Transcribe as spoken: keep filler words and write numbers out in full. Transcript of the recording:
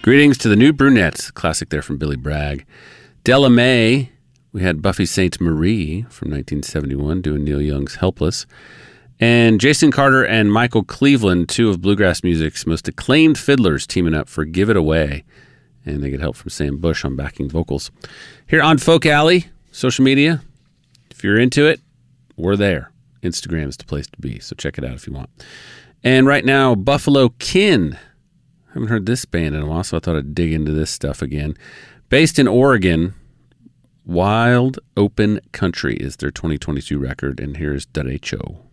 Greetings to the New Brunettes, classic there from Billy Bragg. Della Mae, we had Buffy Sainte Marie from nineteen seventy-one doing Neil Young's Helpless. And Jason Carter and Michael Cleveland, two of bluegrass music's most acclaimed fiddlers, teaming up for Give It Away. And they get help from Sam Bush on backing vocals. Here on Folk Alley, social media, if you're into it, we're there. Instagram is the place to be, so check it out if you want. And right now, Buffalo Kin. I haven't heard this band in a while, so I thought I'd dig into this stuff again. Based in Oregon, Wild Open Country is their twenty twenty-two record, and here's Derecho.